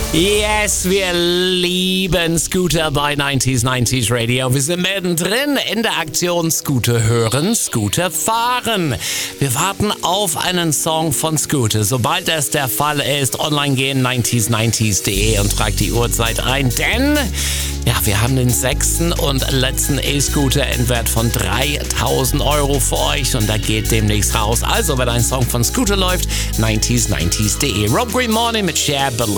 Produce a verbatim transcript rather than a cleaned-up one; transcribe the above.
Yes, wir lieben Scooter bei neunzig neunzig Radio. Wir sind mittendrin in der Aktion Scooter hören, Scooter fahren. Wir warten auf einen Song von Scooter. Sobald es der Fall ist, online gehen neunzig neunzig punkt de und tragt die Uhrzeit ein, denn ja, wir haben den sechsten und letzten E-Scooter in Wert von dreitausend Euro für euch und da geht demnächst raus. Also, wenn ein Song von Scooter läuft, neunzig neunzig punkt de. Rob Green Morning mit Share Believe.